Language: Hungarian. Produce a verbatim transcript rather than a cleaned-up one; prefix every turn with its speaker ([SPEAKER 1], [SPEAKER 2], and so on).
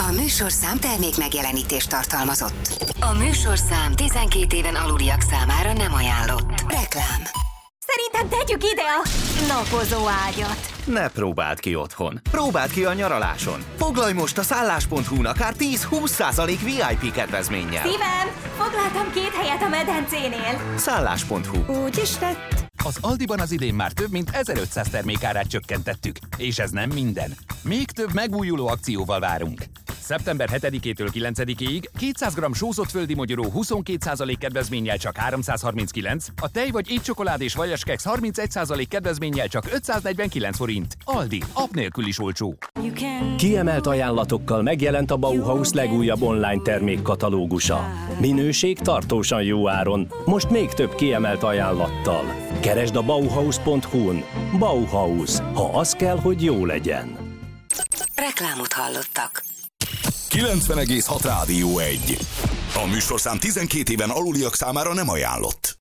[SPEAKER 1] A műsorszám termék megjelenítést tartalmazott. A műsorszám tizenkét éven aluliak számára nem ajánlott. Reklám.
[SPEAKER 2] Szerintem tegyük ide a napozó ágyat.
[SPEAKER 3] Ne próbáld ki otthon. Próbáld ki a nyaraláson. Foglalj most a szállás pont hu-n akár tíz-húsz százalék vé i pé kedvezménnyel.
[SPEAKER 2] Szívem, foglaltam két helyet a medencénél.
[SPEAKER 3] szállás pont hu.
[SPEAKER 2] Úgy is lett.
[SPEAKER 4] Az Aldiban az idén már több mint ezerötszáz termékárát csökkentettük. És ez nem minden. Még több megújuló akcióval várunk. szeptember hetedikétől kilencedikéig kétszáz gramm sózott földi mogyoró huszonkét százalék kedvezménnyel csak háromszázharminckilenc, a tej vagy étcsokolád és vajaskeks harmincegy százalék kedvezménnyel csak ötszáznegyvenkilenc forint. Aldi, app nélkül is olcsó.
[SPEAKER 5] Kiemelt ajánlatokkal megjelent a Bauhaus legújabb online termékkatalógusa. Minőség tartósan jó áron, most még több kiemelt ajánlattal. Keresd a bauhaus pont hu-n. Bauhaus, ha az kell, hogy jó legyen.
[SPEAKER 1] Reklámot hallottak.
[SPEAKER 6] kilencven egész hat Rádió egy. A műsorszám tizenkét éven aluliak számára nem ajánlott.